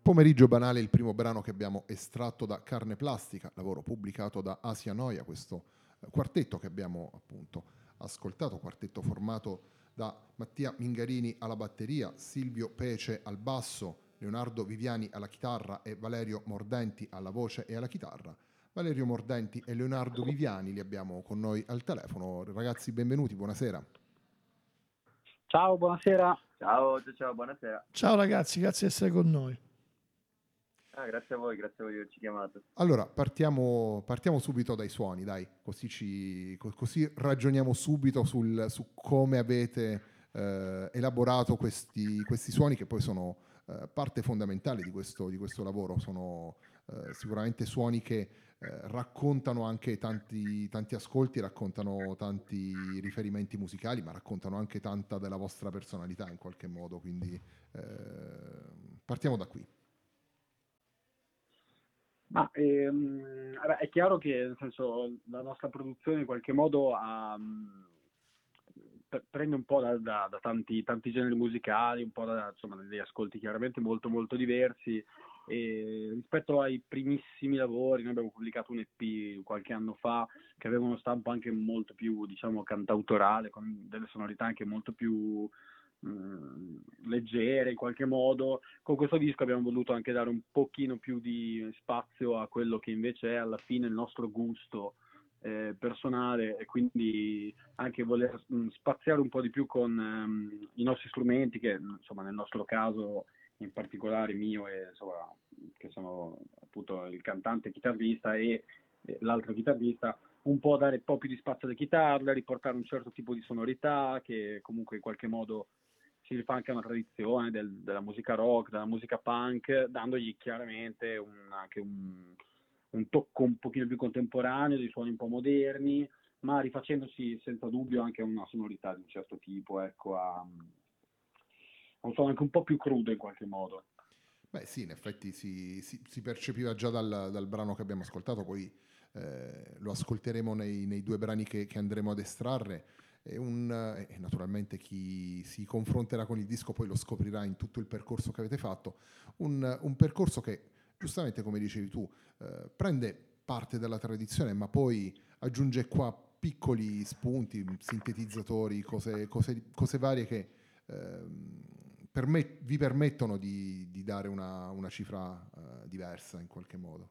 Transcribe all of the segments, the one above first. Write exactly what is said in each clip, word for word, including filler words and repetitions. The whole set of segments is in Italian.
Pomeriggio banale, il primo brano che abbiamo estratto da Carne Plastica, lavoro pubblicato da Asia Noia, questo eh, quartetto che abbiamo appunto ascoltato, quartetto formato da Mattia Mingarini alla batteria, Silvio Pece al basso, Leonardo Viviani alla chitarra e Valerio Mordenti alla voce e alla chitarra. Valerio Mordenti e Leonardo Viviani li abbiamo con noi al telefono. Ragazzi, benvenuti, buonasera. Ciao, buonasera. Ciao, ciao, ciao, buonasera. Ciao ragazzi, grazie di essere con noi. Ah, grazie a voi, grazie a voi di averci chiamato. Allora, partiamo, partiamo subito dai suoni, dai, così, ci, co- così ragioniamo subito sul, su come avete eh, elaborato questi, questi suoni che poi sono eh, parte fondamentale di questo, di questo lavoro, sono eh, sicuramente suoni che eh, raccontano anche tanti, tanti ascolti, raccontano tanti riferimenti musicali, ma raccontano anche tanta della vostra personalità in qualche modo, quindi eh, partiamo da qui. Ma ehm, vabbè, è chiaro che nel senso, la nostra produzione in qualche modo ha, mh, pre- prende un po' da, da- da tanti, tanti generi musicali, un po' da insomma, degli ascolti chiaramente molto molto diversi. E rispetto ai primissimi lavori, noi abbiamo pubblicato un E P qualche anno fa che aveva uno stampo anche molto più, diciamo, cantautorale, con delle sonorità anche molto più mh, leggere in qualche modo. Con questo disco abbiamo voluto anche dare un pochino più di spazio a quello che invece è alla fine il nostro gusto eh, personale, e quindi anche voler mh, spaziare un po' di più con ehm, i nostri strumenti, che insomma nel nostro caso in particolare mio e insomma, che sono appunto il cantante chitarrista e e l'altro chitarrista, un po' dare un po' più di spazio alle chitarre, riportare un certo tipo di sonorità che comunque in qualche modo si rifà anche a una tradizione del- della musica rock, della musica punk, dandogli chiaramente un- anche un, un tocco un pochino più contemporaneo, dei suoni un po' moderni, ma rifacendosi senza dubbio anche a una sonorità di un certo tipo, ecco, a, a un suono anche un po' più crudo in qualche modo. Beh sì, in effetti si, si- si percepiva già dal, dal brano che abbiamo ascoltato, poi eh, lo ascolteremo nei, nei due brani che, che andremo ad estrarre. È un, eh, e naturalmente chi si confronterà con il disco poi lo scoprirà in tutto il percorso che avete fatto. Un, un percorso che, giustamente come dicevi tu, eh, prende parte dalla tradizione, ma poi aggiunge qua piccoli spunti, sintetizzatori, cose, cose- cose varie che ehm, permet- vi permettono di, di dare una, una cifra eh, diversa in qualche modo.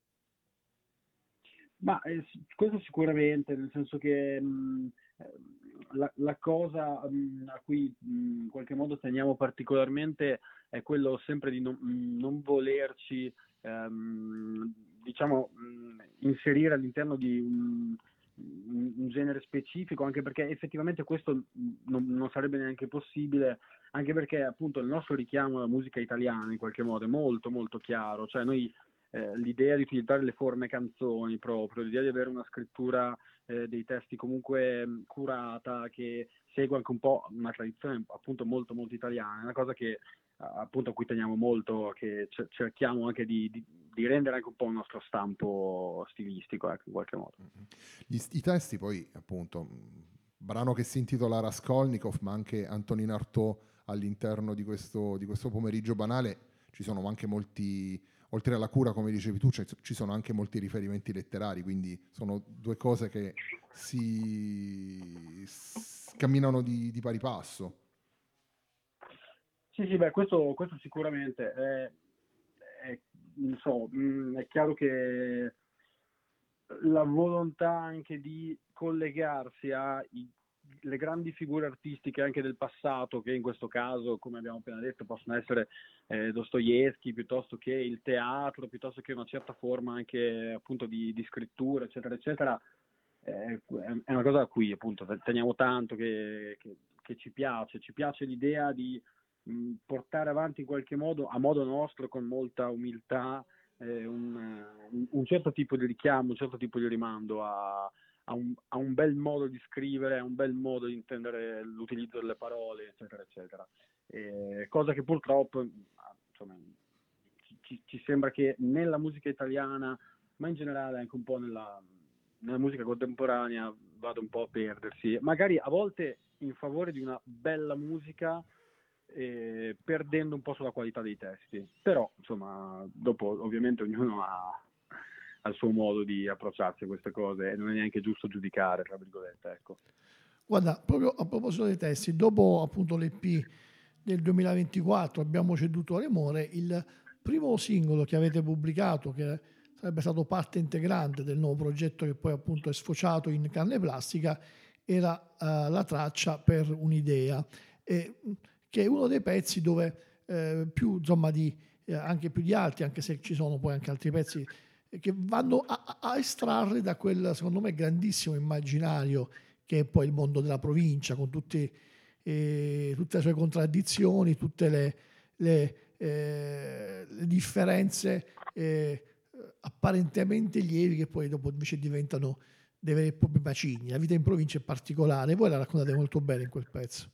Ma eh, s- questo sicuramente, nel senso che mh, eh, la, la cosa mh, a cui mh, in qualche modo teniamo particolarmente è quello sempre di non, mh, non volerci, ehm, diciamo, mh, inserire all'interno di un, un- un genere specifico, anche perché effettivamente questo mh, non, non sarebbe neanche possibile, anche perché appunto il nostro richiamo alla musica italiana in qualche modo è molto molto chiaro, cioè noi eh, l'idea di utilizzare le forme canzoni proprio, l'idea di avere una scrittura eh, dei testi comunque mh, curata, che segue anche un po' una tradizione appunto molto molto italiana, è una cosa che a- appunto a cui teniamo molto, che cer- cerchiamo anche di, di- di rendere anche un po' il nostro stampo stilistico, ecco, in qualche modo. Gli, I testi poi, appunto, mh, brano che si intitola Raskolnikov, ma anche Antonin Artaud all'interno di questo, di questo pomeriggio banale, ci sono anche molti, oltre alla cura, come dicevi tu, c'è- ci sono anche molti riferimenti letterari, quindi sono due cose che si s- camminano di, di pari passo. Sì, sì, beh, questo, questo sicuramente è, è, non so, mh, è chiaro che la volontà anche di collegarsi alle grandi figure artistiche anche del passato, che in questo caso, come abbiamo appena detto, possono essere eh, Dostoevsky, piuttosto che il teatro, piuttosto che una certa forma anche appunto di, di scrittura, eccetera, eccetera, eh, è una cosa a cui appunto teniamo tanto, che, che, che ci piace, ci piace l'idea di mh, portare avanti in qualche modo, a modo nostro, con molta umiltà, eh, un, un, un certo tipo di richiamo, un certo tipo di rimando a, a, un, a un bel modo di scrivere, a un bel modo di intendere l'utilizzo delle parole, eccetera, eccetera. Eh, cosa che purtroppo insomma, ci, ci sembra che nella musica italiana, ma in generale anche un po' nella, nella musica contemporanea, vada un po' a perdersi. Magari a volte in favore di una bella musica, eh, perdendo un po' sulla qualità dei testi. Però, insomma, dopo ovviamente ognuno ha, ha il suo modo di approcciarsi a queste cose e non è neanche giusto giudicare, tra virgolette, ecco. Guarda, proprio a proposito dei testi, dopo appunto l'E P del duemilaventiquattro abbiamo ceduto all'amore, il primo singolo che avete pubblicato, che sarebbe stato parte integrante del nuovo progetto che poi appunto è sfociato in Carne Plastica, era uh, la traccia Per un'idea, eh, che è uno dei pezzi dove eh, più insomma di eh, anche più di altri, anche se ci sono poi anche altri pezzi che vanno a, a estrarre da quel, secondo me, grandissimo immaginario che è poi il mondo della provincia, con tutti, eh, tutte le sue contraddizioni, tutte le, le, eh, le differenze eh, apparentemente lievi che poi dopo invece diventano dei veri e propri bacini. La vita in provincia è particolare, voi la raccontate molto bene in quel pezzo.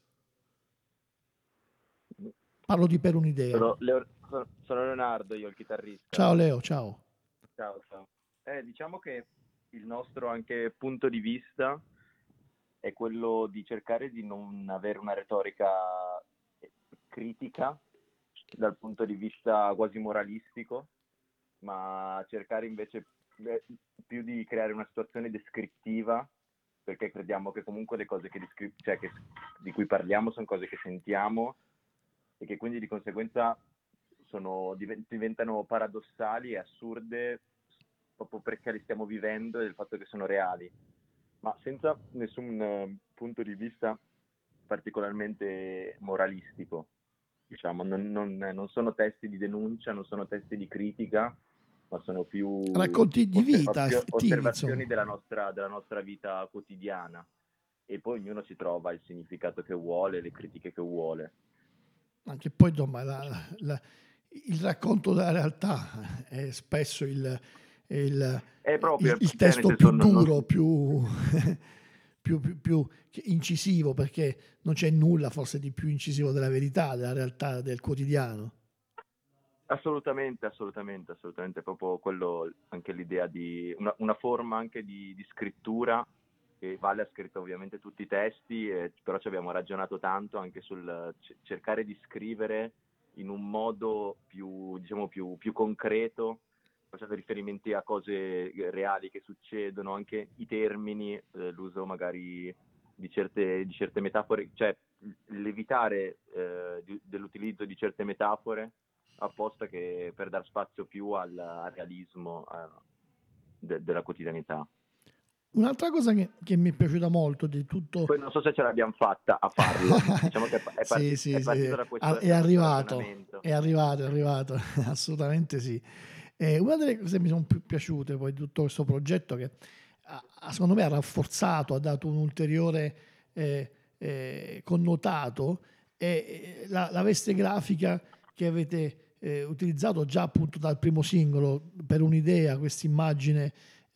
Parlo di Per un'idea. Sono, Leo, sono Leonardo, io il chitarrista. Ciao Leo, ciao. Ciao, ciao. Eh, diciamo che il nostro anche punto di vista è quello di cercare di non avere una retorica critica dal punto di vista quasi moralistico, ma cercare invece più di creare una situazione descrittiva, perché crediamo che comunque le cose che, descri- cioè che di cui parliamo sono cose che sentiamo e che quindi di conseguenza sono, diventano paradossali e assurde proprio perché li stiamo vivendo e del fatto che sono reali, ma senza nessun uh, punto di vista particolarmente moralistico. Diciamo, non, non, non sono testi di denuncia, non sono testi di critica, ma sono più racconti di vita, osservazioni della nostra, della nostra vita quotidiana, e poi ognuno si trova il significato che vuole, le critiche che vuole. Anche poi insomma, la, la, il racconto della realtà è spesso il, il, è proprio, il, il cioè, testo senso, più non, duro, non... più, più, più, più incisivo, perché non c'è nulla forse di più incisivo della verità, della realtà del quotidiano. Assolutamente, assolutamente, assolutamente, proprio quello, anche l'idea di una, una forma anche di, di scrittura che Vale ha scritto ovviamente tutti i testi, eh, però ci abbiamo ragionato tanto anche sul c- cercare di scrivere in un modo più, diciamo, più, più concreto, facendo riferimenti a cose reali che succedono, anche i termini, eh, l'uso magari di certe, di certe metafore, cioè l'evitare eh, di, dell'utilizzo di certe metafore apposta che per dar spazio più al, al realismo eh, de, della quotidianità. Un'altra cosa che, che mi è piaciuta molto di tutto... Poi non so se ce l'abbiamo fatta a farlo, diciamo che è, partito, sì, sì, è partito sì. da questo, è da arrivato, questo è arrivato, è arrivato, assolutamente sì. Eh, una delle cose che mi sono più piaciute poi di tutto questo progetto che ha, secondo me ha rafforzato, ha dato un ulteriore eh, eh, connotato, è la, la veste grafica che avete eh, utilizzato già appunto dal primo singolo, Per un'idea, questa immagine,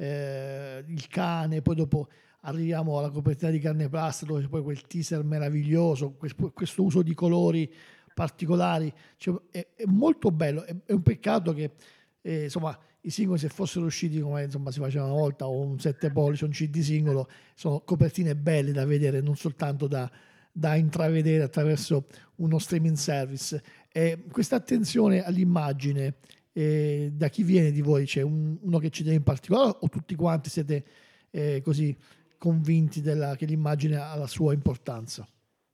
eh, il cane, poi dopo arriviamo alla copertina di Carne Plastica dove poi quel teaser meraviglioso, questo uso di colori particolari, cioè, è, è molto bello, è, è un peccato che eh, insomma i singoli, se fossero usciti come insomma si faceva una volta, o un sette pollici o un C D singolo, sono copertine belle da vedere, non soltanto da, da intravedere attraverso uno streaming service. Eh, questa attenzione all'immagine eh, da chi viene di voi? C'è un, uno che ci tiene in particolare o tutti quanti siete eh, così convinti della, che l'immagine ha la sua importanza?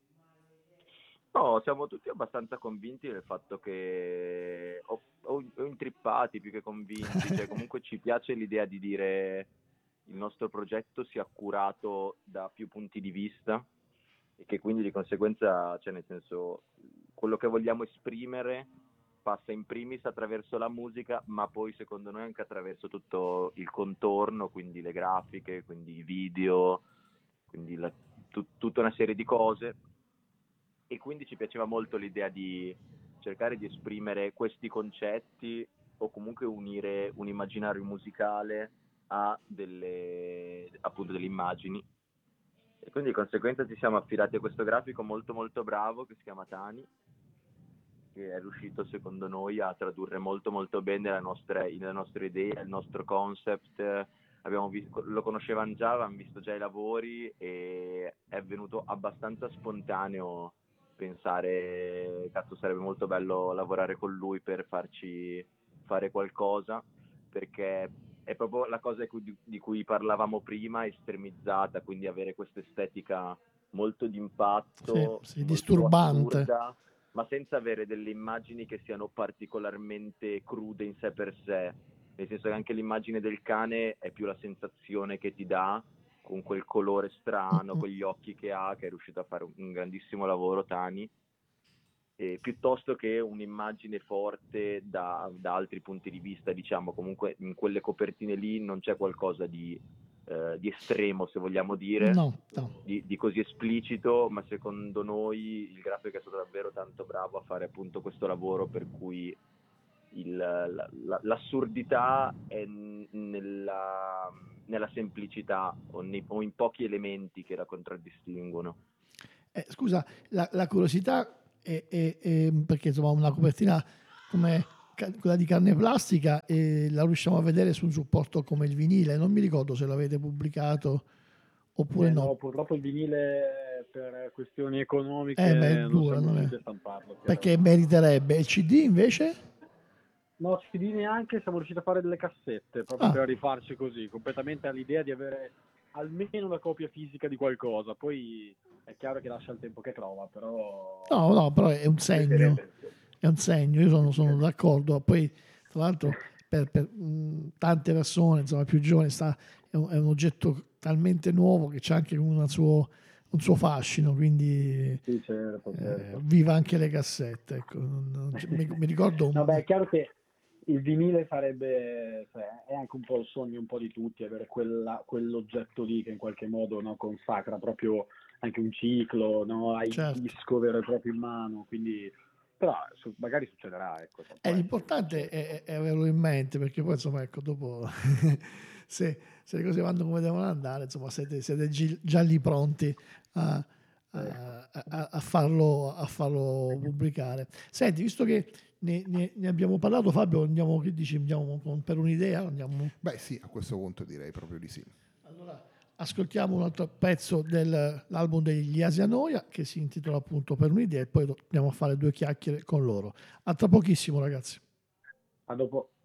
No, siamo tutti abbastanza convinti del fatto che o, o, o intrippati più che convinti, cioè comunque ci piace l'idea di dire il nostro progetto sia curato da più punti di vista e che quindi di conseguenza, cioè nel senso, quello che vogliamo esprimere passa in primis attraverso la musica, ma poi secondo noi anche attraverso tutto il contorno, quindi le grafiche, quindi i video, quindi la, tu, tutta una serie di cose. E quindi ci piaceva molto l'idea di cercare di esprimere questi concetti o comunque unire un immaginario musicale a delle, appunto, delle immagini. E quindi di conseguenza ci siamo affidati a questo grafico molto molto bravo che si chiama Tani, che è riuscito secondo noi a tradurre molto molto bene la nostra, le nostre idee, il nostro concept. Abbiamo visto, lo conoscevano già, avevamo visto già i lavori e è venuto abbastanza spontaneo pensare, cazzo, sarebbe molto bello lavorare con lui per farci fare qualcosa, perché è proprio la cosa di cui parlavamo prima, estremizzata, quindi avere questa estetica molto d'impatto, sì, sì, molto disturbante, assurda, ma senza avere delle immagini che siano particolarmente crude in sé per sé, nel senso che anche l'immagine del cane è più la sensazione che ti dà, con quel colore strano, con gli occhi che ha, che è riuscito a fare un grandissimo lavoro Tani, eh, piuttosto che un'immagine forte da, da altri punti di vista, diciamo. Comunque in quelle copertine lì non c'è qualcosa di, eh, di estremo, se vogliamo dire, no, no. Di, di così esplicito, ma secondo noi il grafico è stato davvero tanto bravo a fare appunto questo lavoro, per cui il, la, la, l'assurdità è nella, nella semplicità o, nei, o in pochi elementi che la contraddistinguono. Eh, scusa, la, la curiosità è, è, è perché insomma una copertina come ca- quella di carne plastica e la riusciamo a vedere su un supporto come il vinile, non mi ricordo se l'avete pubblicato oppure Eh, no. no, purtroppo il vinile per questioni economiche Eh, ma è non dura, siamo non è- riusciti a stamparlo. perché chiaramente. meriterebbe. Il C D invece? No, C D neanche, siamo riusciti a fare delle cassette proprio Ah. per rifarci così, completamente all'idea di avere almeno una copia fisica di qualcosa. Poi è chiaro che lascia il tempo che trova, però... No, no, però è un segno, è un segno, io sono, sono d'accordo. Poi, tra l'altro, per, per, mh, tante persone, insomma, più giovani, sta, è, un, è un oggetto talmente nuovo che c'è anche una suo, un suo fascino, quindi Sì, certo, eh, certo. viva anche le cassette. Ecco. Non- non- mi, mi ricordo un... No, beh, è chiaro che il vinile sarebbe, cioè, è anche un po' il sogno un po' di tutti, avere quella, quell'oggetto lì che in qualche modo, no, consacra proprio anche un ciclo, no? Hai Certo. il disco vero e proprio in mano, quindi però su- magari succederà, ecco. può Eh, essere l'importante che succeda. è, è averlo in mente, perché poi insomma ecco dopo se, se le cose vanno come devono andare, insomma siete, siete gi- già lì pronti a, a- a- a farlo, a farlo pubblicare. Senti, visto che ne, ne- ne abbiamo parlato, Fabio, andiamo, che dici, andiamo con- per un'idea? Andiamo... Beh sì, a questo punto direi proprio di sì. Allora, ascoltiamo un altro pezzo dell'album degli Asianoia che si intitola appunto Per un'idea e poi andiamo a fare due chiacchiere con loro. A tra pochissimo, ragazzi. A dopo.